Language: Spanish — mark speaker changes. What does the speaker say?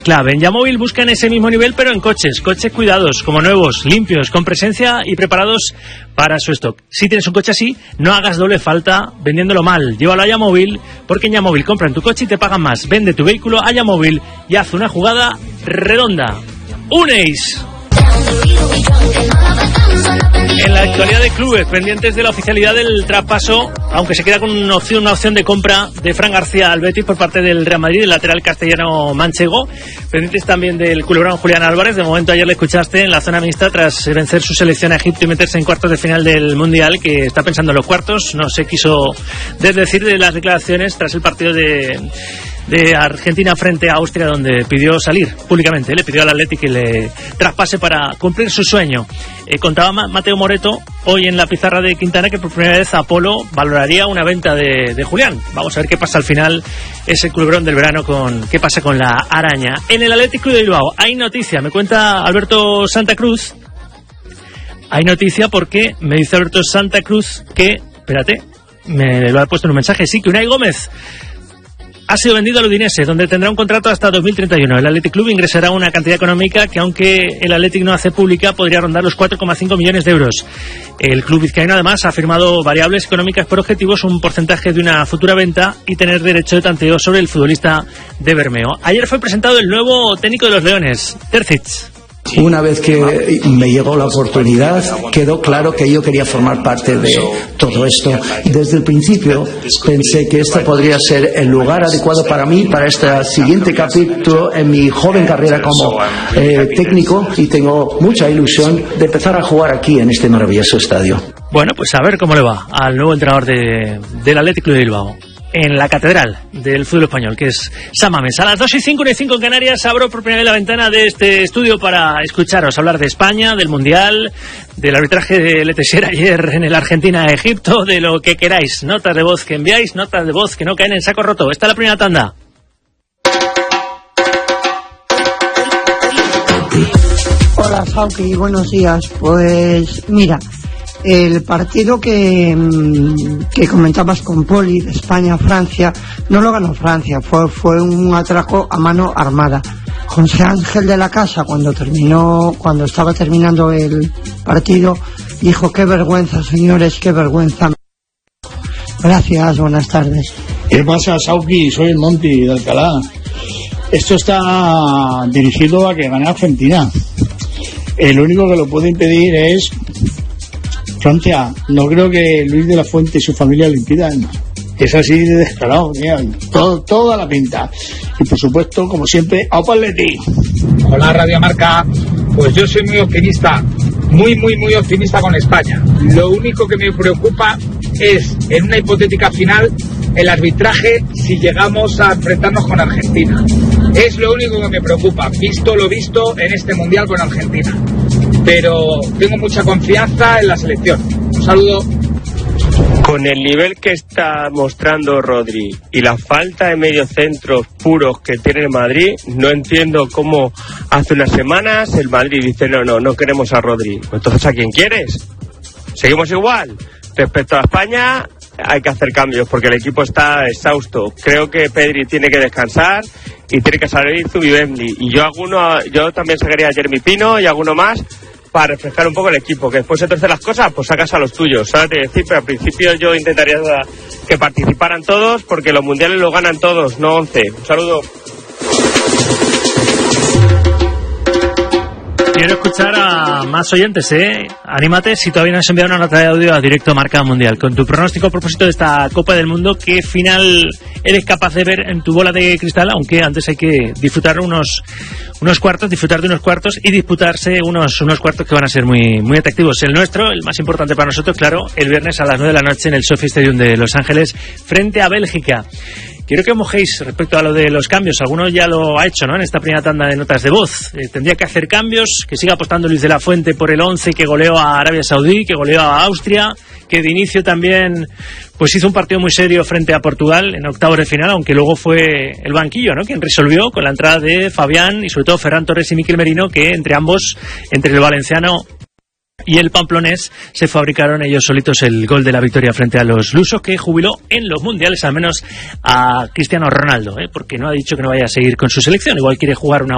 Speaker 1: Clave. En Yamóvil buscan ese mismo nivel, pero en coches cuidados, como nuevos, limpios, con presencia y preparados para su stock. Si tienes un coche así, no hagas doble falta vendiéndolo mal. Llévalo a Yamóvil, porque en Yamóvil compran tu coche y te pagan más. Vende tu vehículo a Yamóvil y haz una jugada redonda. ¡Unéis! En la actualidad de clubes pendientes de la oficialidad del traspaso, aunque se queda con una opción de compra de Fran García al Betis por parte del Real Madrid, el lateral castellano manchego, pendientes también del culebrón Julián Álvarez. De momento ayer le escuchaste en la zona mixta tras vencer su selección a Egipto y meterse en cuartos de final del Mundial, que está pensando en los cuartos. No se quiso desdecir de las declaraciones tras el partido de Argentina frente a Austria, donde pidió salir públicamente, le pidió al Atleti que le traspase para cumplir su sueño. Contaba Mateo Moreto hoy en la pizarra de Quintana que por primera vez Apolo valoraría una venta de Julián. Vamos a ver qué pasa al final, ese culebrón del verano, con qué pasa con la araña. En el Athletic Club de Bilbao hay noticia, me cuenta Alberto Santa Cruz. Hay noticia porque me dice Alberto Santa Cruz que, espérate, me lo ha puesto en un mensaje, sí, que Unai Gómez ha sido vendido al Udinese, donde tendrá un contrato hasta 2031. El Athletic Club ingresará una cantidad económica que, aunque el Athletic no hace pública, podría rondar los 4,5 millones de euros. El club vizcaíno, además, ha firmado variables económicas por objetivos, un porcentaje de una futura venta y tener derecho de tanteo sobre el futbolista de Bermeo. Ayer fue presentado el nuevo técnico de los Leones, Terzic.
Speaker 2: Una vez que me llegó la oportunidad, quedó claro que yo quería formar parte de todo esto. Desde el principio pensé que este podría ser el lugar adecuado para mí, para este siguiente capítulo en mi joven carrera como técnico, y tengo mucha ilusión de empezar a jugar aquí en este maravilloso estadio.
Speaker 1: Bueno, pues a ver cómo le va al nuevo entrenador del Athletic Club de Bilbao en la catedral del fútbol español, que es San Mamés. A las 2:05, 1:05 en Canarias, abro por primera vez la ventana de este estudio para escucharos hablar de España, del Mundial, del arbitraje de Letesier ayer en el Argentina-Egipto, de lo que queráis. Notas de voz que enviáis, notas de voz que no caen en saco roto. Esta es la primera tanda.
Speaker 3: Hola, Sauki, buenos días. Pues mira, el partido que comentabas con Poli de España-Francia no lo ganó Francia, fue un atraco a mano armada. José Ángel de la Casa, cuando estaba terminando el partido, dijo: qué vergüenza, señores, qué vergüenza. Gracias, buenas tardes.
Speaker 4: ¿Qué pasa, Sauki? Soy el Monti de Alcalá. Esto está dirigido a que gane Argentina. El único que lo puede impedir es Francia. No creo que Luis de la Fuente y su familia lo impidan. Es así de descarado, toda la pinta. Y por supuesto, como siempre, ¡Aupa Atleti!
Speaker 5: Hola, Radio Marca. Pues yo soy muy optimista, muy optimista con España. Lo único que me preocupa es, en una hipotética final, el arbitraje si llegamos a enfrentarnos con Argentina. Es lo único que me preocupa, visto lo visto en este Mundial con Argentina. Pero tengo mucha confianza en la selección. Un saludo.
Speaker 6: Con el nivel que está mostrando Rodri y la falta de mediocentros puros que tiene el Madrid, no entiendo cómo hace unas semanas el Madrid dice no queremos a Rodri. Entonces, ¿a quién quieres? ¿Seguimos igual? Respecto a España, hay que hacer cambios porque el equipo está exhausto. Creo que Pedri tiene que descansar y tiene que salir Zubimendi. Y yo también sacaría a Jeremy Pino y alguno más para refrescar un poco el equipo, que después se tuercen las cosas, pues sacas a los tuyos, ¿sabes? Decir, pero al principio yo intentaría que participaran todos, porque los mundiales los ganan todos, no 11. Un saludo.
Speaker 1: Quiero escuchar a más oyentes, Anímate, si todavía no has enviado una nota de audio a Directo Marca Mundial, con tu pronóstico a propósito de esta Copa del Mundo. ¿Qué final eres capaz de ver en tu bola de cristal? Aunque antes hay que disfrutar unos cuartos y disputarse unos cuartos que van a ser muy atractivos. El nuestro, el más importante para nosotros, claro, el viernes a las 9 de la noche en el SoFi Stadium de Los Ángeles, frente a Bélgica. Quiero que mojéis respecto a lo de los cambios. Alguno ya lo ha hecho, ¿no?, en esta primera tanda de notas de voz. Tendría que hacer cambios, que siga apostando Luis de la Fuente por el 11 que goleó a Arabia Saudí, que goleó a Austria, que de inicio también pues hizo un partido muy serio frente a Portugal en octavos de final, aunque luego fue el banquillo, ¿no?, quien resolvió con la entrada de Fabián y sobre todo Ferran Torres y Miquel Merino, que entre ambos, entre el valenciano y el pamplonés, se fabricaron ellos solitos el gol de la victoria frente a los lusos, que jubiló en los mundiales al menos a Cristiano Ronaldo, porque no ha dicho que no vaya a seguir con su selección. Igual quiere jugar una